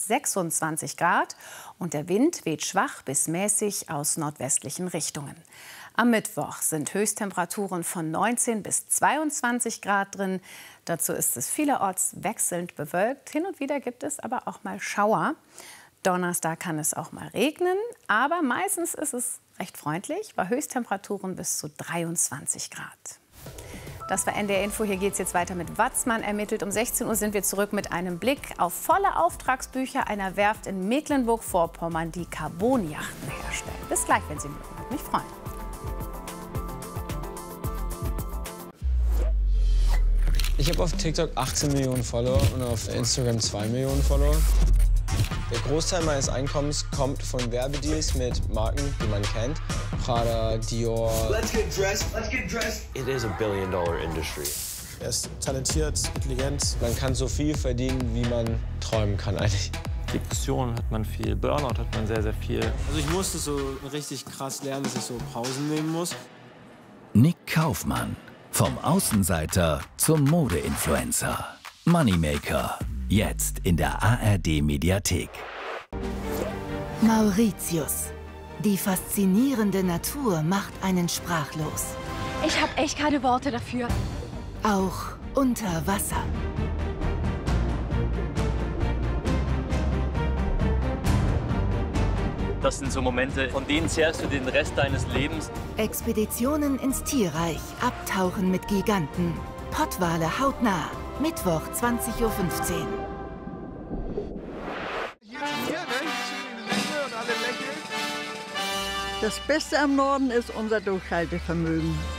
bis 26 Grad und der Wind weht schwach bis mäßig aus nordwestlichen Richtungen. Am Mittwoch sind Höchsttemperaturen von 19 bis 22 Grad drin. Dazu ist es vielerorts wechselnd bewölkt. Hin und wieder gibt es aber auch mal Schauer. Donnerstag kann es auch mal regnen, aber meistens ist es recht freundlich, bei Höchsttemperaturen bis zu 23 Grad. Das war NDR Info. Hier geht es jetzt weiter mit Watzmann ermittelt. Um 16 Uhr sind wir zurück mit einem Blick auf volle Auftragsbücher einer Werft in Mecklenburg-Vorpommern, die Carbonjachten herstellen. Bis gleich, wenn Sie mögen. Würde mich freuen. Ich habe auf TikTok 18 Millionen Follower und auf Instagram 2 Millionen Follower. Der Großteil meines Einkommens kommt von Werbedeals mit Marken, die man kennt. Prada, Dior. Let's get dressed. Let's get dressed. It is a billion-dollar industry. Er ist talentiert, intelligent. Man kann so viel verdienen, wie man träumen kann eigentlich. Depression hat man viel, Burnout hat man sehr, sehr viel. Also ich musste so richtig krass lernen, dass ich so Pausen nehmen muss. Nick Kaufmann. Vom Außenseiter zum Mode-Influencer. Moneymaker. Jetzt in der ARD-Mediathek. Mauritius. Die faszinierende Natur macht einen sprachlos. Ich habe echt keine Worte dafür. Auch unter Wasser. Das sind so Momente, von denen zehrst du den Rest deines Lebens. Expeditionen ins Tierreich, Abtauchen mit Giganten. Pottwale hautnah. Mittwoch, 20:15 Uhr. Das Beste am Norden ist unser Durchhaltevermögen.